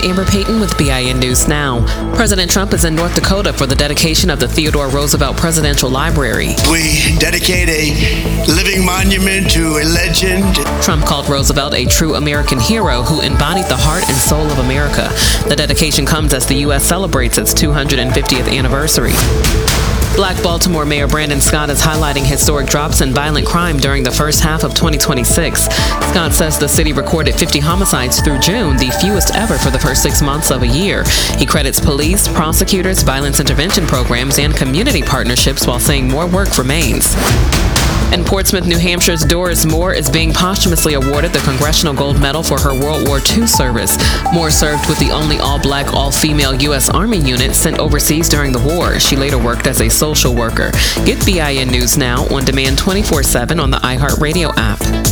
Amber Payton with BIN News Now. President Trump is in North Dakota for the dedication of the Theodore Roosevelt Presidential Library. We dedicate a living monument to a legend. Trump called Roosevelt a true American hero who embodied the heart and soul of America. The dedication comes as the U.S. celebrates its 250th anniversary. Black Baltimore Mayor Brandon Scott is highlighting historic drops in violent crime during the first half of 2026. Scott says the city recorded 50 homicides through June, the fewest ever for the first 6 months of a year. He credits police, prosecutors, violence intervention programs, and community partnerships while saying more work remains. In Portsmouth, New Hampshire's Doris Moore is being posthumously awarded the Congressional Gold Medal for her World War II service. Moore served with the only all-black, all-female U.S. Army unit sent overseas during the war. She later worked as a social worker. Get BIN News Now on demand 24/7 on the iHeartRadio app.